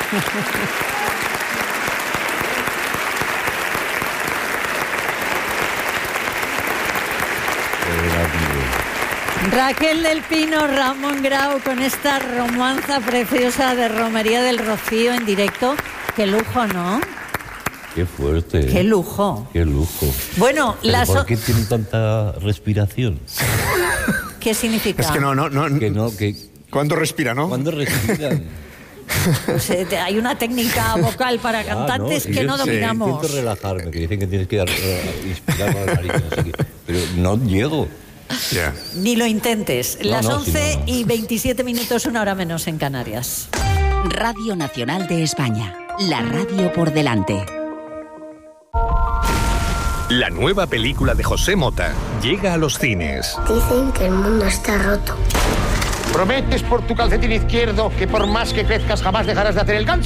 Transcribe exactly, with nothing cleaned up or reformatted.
Raquel del Pino, Ramón Grau, con esta romanza preciosa de Romería del Rocío en directo. Qué lujo, ¿no? Qué fuerte. Qué lujo. Qué lujo. Bueno, ¿Pero la ¿por so- qué tiene tanta respiración? ¿Qué significa? Es que no, no, no. Que no, que... ¿Cuándo respira, no? ¿Cuándo respiran? Pues, eh, hay una técnica vocal para cantantes Ah, no, que yo no sí, dominamos. Intento relajarme, que dicen que tienes que dar, uh, inspirar por la nariz, no sé qué, pero no llego. Yeah. Ni lo intentes. No, Las no, once si no, no. y veintisiete minutos, una hora menos en Canarias. Radio Nacional de España. La radio por delante. La nueva película de José Mota llega a los cines. Dicen que el mundo está roto. ¿Prometes por tu calcetín izquierdo que por más que crezcas jamás dejarás de hacer el ganso?